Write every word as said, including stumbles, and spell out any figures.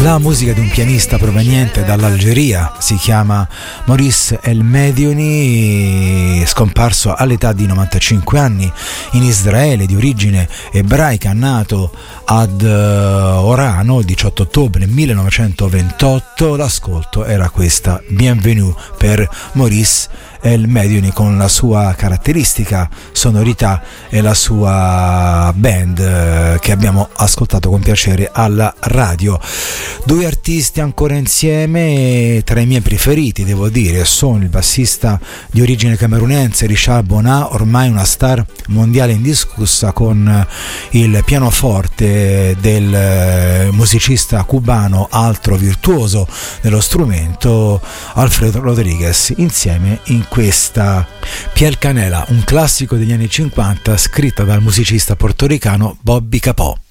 La musica di un pianista proveniente dall'Algeria, si chiama Maurice El Medioni, scomparso all'età di novantacinque anni in Israele, di origine ebraica, nato ad Orano il diciotto ottobre millenovecentoventotto. L'ascolto era questa, Bienvenue per Maurice El Medioni, con la sua caratteristica sonorità e la sua band eh, che abbiamo ascoltato con piacere alla radio. Due artisti ancora insieme, tra i miei preferiti devo dire, sono il bassista di origine camerunense Richard Bona, ormai una star mondiale indiscussa, con il pianoforte del musicista cubano, altro virtuoso dello strumento, Alfredo Rodriguez, insieme in questa Piel Canela, un classico degli anni cinquanta scritta dal musicista portoricano Bobby Capó.